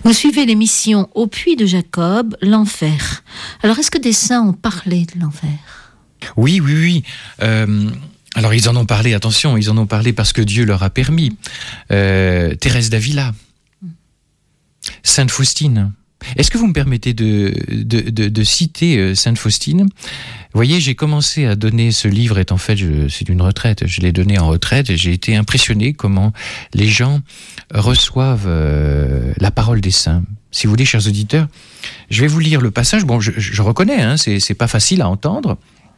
Vous suivez l'émission Au Puits de Jacob, l'enfer. Alors, est-ce que des saints ont parlé de l'enfer ? Oui. Alors, ils en ont parlé, attention, ils en ont parlé parce que Dieu leur a permis. Thérèse d'Avila, Sainte Faustine. Est-ce que vous me permettez de citer Sainte Faustine ? Vous voyez, j'ai commencé à donner ce livre, et en fait, c'est une retraite. Je l'ai donné en retraite et j'ai été impressionné comment les gens reçoivent la parole des saints. Si vous voulez, chers auditeurs, je vais vous lire le passage. Bon, je reconnais, hein, c'est pas facile à entendre.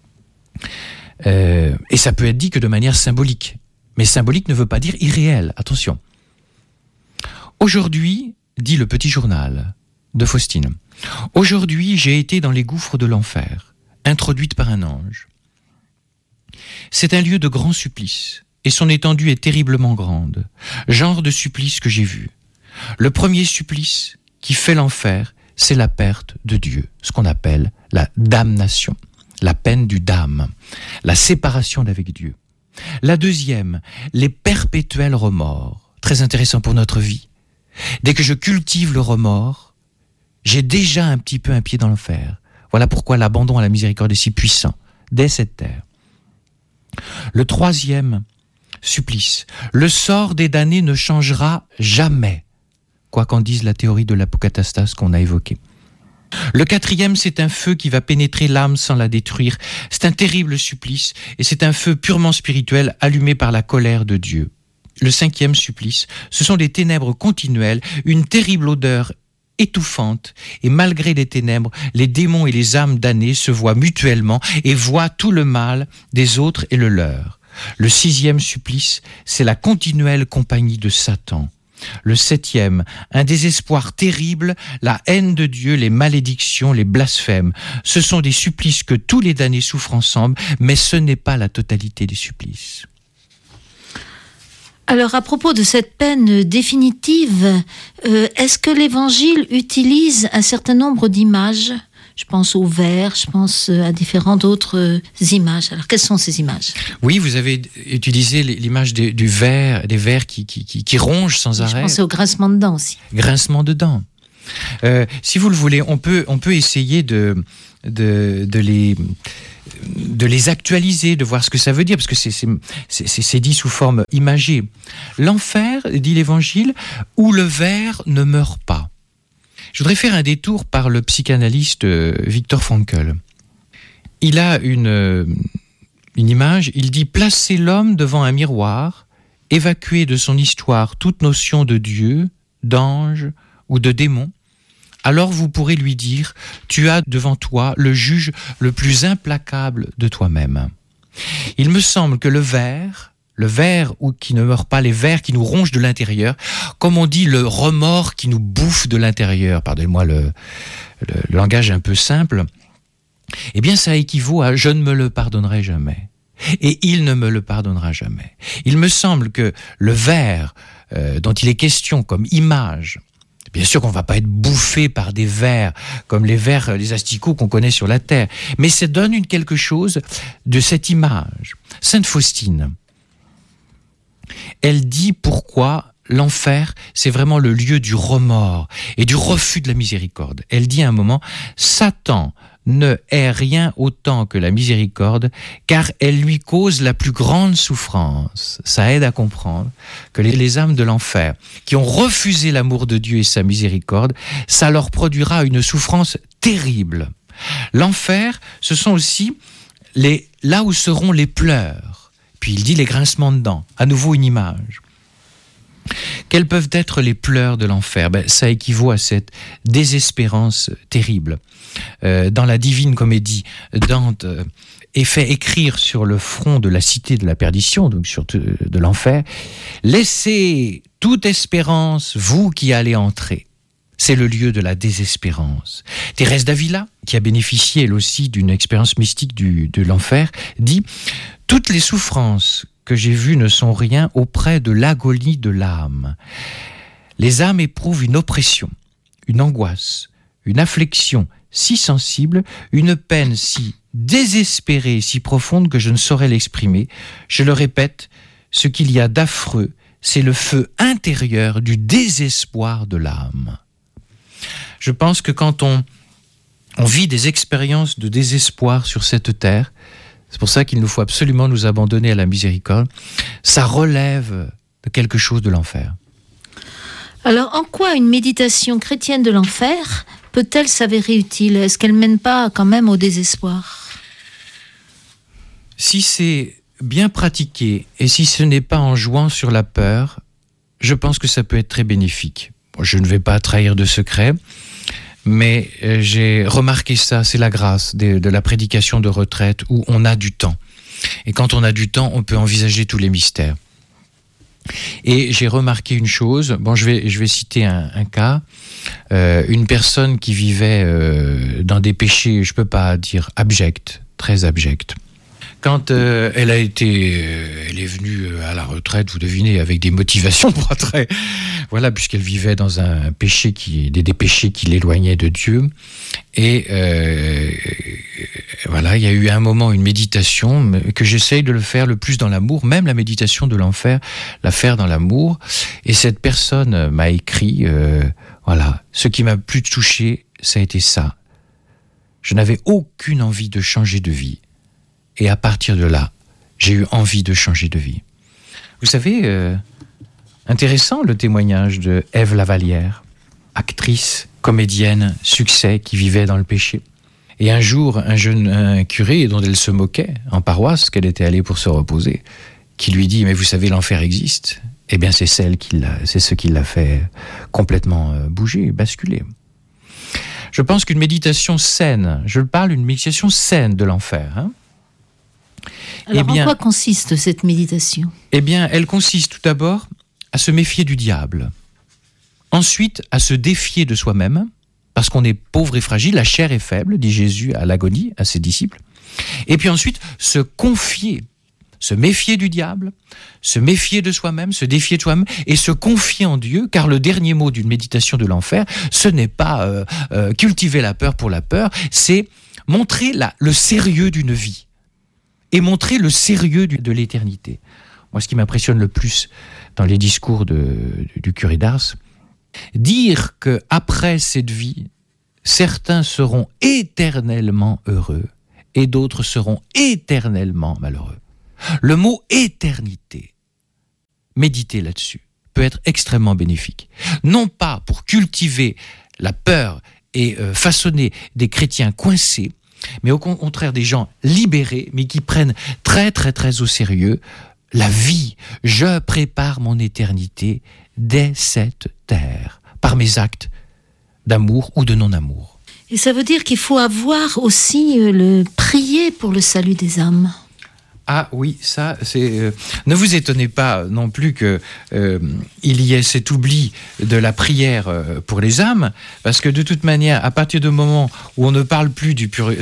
Et ça peut être dit que de manière symbolique. Mais symbolique ne veut pas dire irréel. Attention. Aujourd'hui, dit le petit journal de Faustine, aujourd'hui, j'ai été dans les gouffres de l'enfer, introduite par un ange. C'est un lieu de grand supplice, et son étendue est terriblement grande. Genre de supplice que j'ai vu. Le premier supplice qui fait l'enfer, c'est la perte de Dieu, ce qu'on appelle la damnation, la peine du dam, la séparation d'avec Dieu. La deuxième, les perpétuels remords, très intéressant pour notre vie. Dès que je cultive le remords, j'ai déjà un petit peu un pied dans l'enfer. Voilà pourquoi l'abandon à la miséricorde est si puissant, dès cette terre. Le troisième supplice, le sort des damnés ne changera jamais, quoi qu'en dise la théorie de l'apocatastase qu'on a évoquée. Le quatrième, c'est un feu qui va pénétrer l'âme sans la détruire. C'est un terrible supplice, et c'est un feu purement spirituel allumé par la colère de Dieu. Le cinquième supplice, ce sont des ténèbres continuelles, une terrible odeur étouffante, et malgré les ténèbres, les démons et les âmes damnées se voient mutuellement et voient tout le mal des autres et le leur. Le sixième supplice, c'est la continuelle compagnie de Satan. Le septième, un désespoir terrible, la haine de Dieu, les malédictions, les blasphèmes. Ce sont des supplices que tous les damnés souffrent ensemble, mais ce n'est pas la totalité des supplices. Alors, à propos de cette peine définitive, est-ce que l'Évangile utilise un certain nombre d'images ? Je pense au ver, je pense à différentes autres images. Alors, quelles sont ces images ? Oui, vous avez utilisé l'image du ver, des vers qui rongent sans arrêt. Je pensais au grincement de dents aussi. Grincement de dents. Si vous le voulez, on peut essayer de les actualiser, de voir ce que ça veut dire, parce que c'est dit sous forme imagée. L'enfer, dit l'Évangile, où le ver ne meurt pas. Je voudrais faire un détour par le psychanalyste Viktor Frankl. Il a une image, il dit « Placez l'homme devant un miroir, évacuer de son histoire toute notion de Dieu, d'ange ou de démon, alors vous pourrez lui dire « Tu as devant toi le juge le plus implacable de toi-même. » Il me semble que le ver qui ne meurt pas, les vers qui nous rongent de l'intérieur, comme on dit le remords qui nous bouffe de l'intérieur, pardonnez-moi le langage un peu simple, eh bien ça équivaut à « je ne me le pardonnerai jamais ». Et il ne me le pardonnera jamais. Il me semble que le ver dont il est question comme image, bien sûr qu'on ne va pas être bouffé par des vers comme les vers, les asticots qu'on connaît sur la terre, mais ça donne quelque chose de cette image. Sainte Faustine, elle dit pourquoi l'enfer, c'est vraiment le lieu du remords et du refus de la miséricorde. Elle dit à un moment, Satan ne hait rien autant que la miséricorde, car elle lui cause la plus grande souffrance. Ça aide à comprendre que les âmes de l'enfer, qui ont refusé l'amour de Dieu et sa miséricorde, ça leur produira une souffrance terrible. L'enfer, ce sont aussi là où seront les pleurs. Puis il dit les grincements de dents, à nouveau une image. Quels peuvent être les pleurs de l'enfer ? Ça équivaut à cette désespérance terrible. Dans la Divine Comédie, Dante est fait écrire sur le front de la cité de la perdition, donc de l'enfer, « Laissez toute espérance, vous qui allez entrer ». C'est le lieu de la désespérance. Thérèse d'Avila, qui a bénéficié elle aussi d'une expérience mystique de l'enfer, dit « Toutes les souffrances que j'ai vues ne sont rien auprès de l'agonie de l'âme. Les âmes éprouvent une oppression, une angoisse, une affliction si sensible, une peine si désespérée, si profonde que je ne saurais l'exprimer. Je le répète, ce qu'il y a d'affreux, c'est le feu intérieur du désespoir de l'âme. » Je pense que quand on vit des expériences de désespoir sur cette terre, c'est pour ça qu'il nous faut absolument nous abandonner à la miséricorde, ça relève de quelque chose de l'enfer. Alors, en quoi une méditation chrétienne de l'enfer peut-elle s'avérer utile ? Est-ce qu'elle ne mène pas quand même au désespoir ? Si c'est bien pratiqué et si ce n'est pas en jouant sur la peur, je pense que ça peut être très bénéfique. Bon, je ne vais pas trahir de secret, mais j'ai remarqué ça, c'est la grâce de la prédication de retraite où on a du temps. Et quand on a du temps, on peut envisager tous les mystères. Et j'ai remarqué une chose, bon, je vais citer un cas, une personne qui vivait dans des péchés, je ne peux pas dire abjects, très abjects. Quand elle est venue à la retraite, vous devinez, avec des motivations pour être, voilà, puisqu'elle vivait dans un péché des péchés qui l'éloignaient de Dieu. Et voilà, il y a eu un moment, une méditation, que j'essaye de le faire le plus dans l'amour, même la méditation de l'enfer, la faire dans l'amour. Et cette personne m'a écrit, voilà, ce qui m'a plus touché, ça a été ça. Je n'avais aucune envie de changer de vie. Et à partir de là, j'ai eu envie de changer de vie. Vous savez, intéressant le témoignage de Ève Lavallière, actrice, comédienne, succès, qui vivait dans le péché. Et un jour, un curé dont elle se moquait, en paroisse, qu'elle était allée pour se reposer, qui lui dit « Mais vous savez, l'enfer existe ?» Eh bien, c'est ce qui l'a fait complètement bouger, basculer. Je pense qu'une méditation saine, je parle d'une méditation saine de l'enfer, hein. Alors, en quoi consiste cette méditation ? Eh bien, elle consiste tout d'abord à se méfier du diable. Ensuite, à se défier de soi-même, parce qu'on est pauvre et fragile, la chair est faible, dit Jésus à l'agonie, à ses disciples. Et puis ensuite, se confier, se méfier du diable, se méfier de soi-même, se défier de soi-même, et se confier en Dieu, car le dernier mot d'une méditation de l'enfer, ce n'est pas cultiver la peur pour la peur, c'est montrer le sérieux d'une vie. Et montrer le sérieux de l'éternité. Moi, ce qui m'impressionne le plus dans les discours du curé d'Ars, dire qu'après cette vie, certains seront éternellement heureux et d'autres seront éternellement malheureux. Le mot éternité, méditer là-dessus, peut être extrêmement bénéfique. Non pas pour cultiver la peur et façonner des chrétiens coincés, mais au contraire des gens libérés, mais qui prennent très très très au sérieux la vie. Je prépare mon éternité dès cette terre, par mes actes d'amour ou de non-amour. Et ça veut dire qu'il faut avoir aussi prier pour le salut des âmes. Ah oui, ça, c'est. Ne vous étonnez pas non plus que il y ait cet oubli de la prière pour les âmes, parce que de toute manière, à partir du moment où on ne parle plus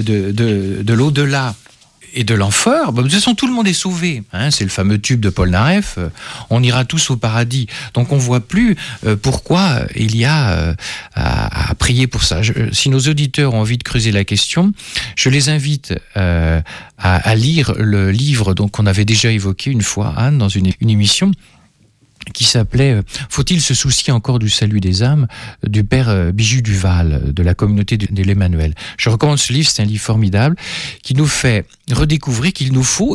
de l'au-delà et de l'enfer, de toute façon, tout le monde est sauvé. Hein, c'est le fameux tube de Paul Naref. On ira tous au paradis. Donc, on ne voit plus pourquoi il y a à prier pour ça. Si nos auditeurs ont envie de creuser la question, je les invite à lire le livre qu'on avait déjà évoqué une fois, Anne, dans une émission, qui s'appelait « Faut-il se soucier encore du salut des âmes ?» du père Bijoux Duval, de la communauté de l'Emmanuel. Je recommande ce livre, c'est un livre formidable, qui nous fait redécouvrir qu'il nous faut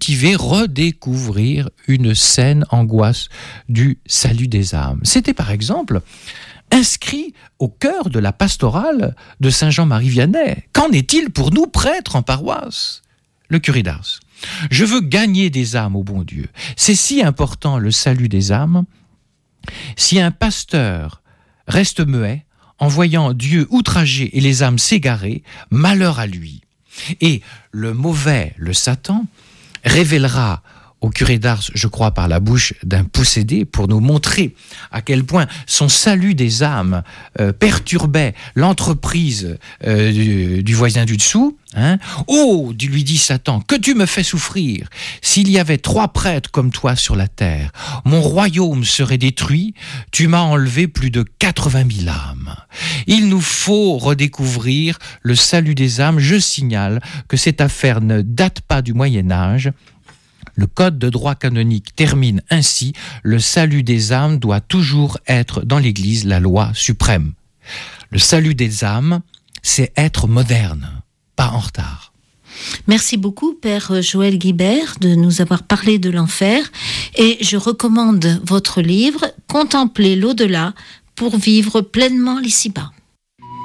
redécouvrir une saine angoisse du salut des âmes. C'était par exemple inscrit au cœur de la pastorale de Saint-Jean-Marie Vianney. Qu'en est-il pour nous prêtres en paroisse ? Le curé d'Ars. Je veux gagner des âmes au bon Dieu. C'est si important le salut des âmes. Si un pasteur reste muet en voyant Dieu outragé et les âmes s'égarer, malheur à lui. Et le mauvais, le Satan, révélera au curé d'Ars, je crois par la bouche d'un possédé, pour nous montrer à quel point son salut des âmes perturbait l'entreprise du voisin du dessous. Hein. Oh, lui dit Satan, que tu me fais souffrir. S'il y avait 3 prêtres comme toi sur la terre, mon royaume serait détruit. Tu m'as enlevé plus de 80 000 âmes. Il nous faut redécouvrir le salut des âmes. Je signale que cette affaire ne date pas du Moyen-Âge. Le code de droit canonique termine ainsi: le salut des âmes doit toujours être dans l'Église la loi suprême. Le salut des âmes, c'est être moderne, pas en retard. Merci beaucoup, Père Joël Guibert, de nous avoir parlé de l'enfer. Et je recommande votre livre « Contempler l'au-delà pour vivre pleinement l'ici-bas ».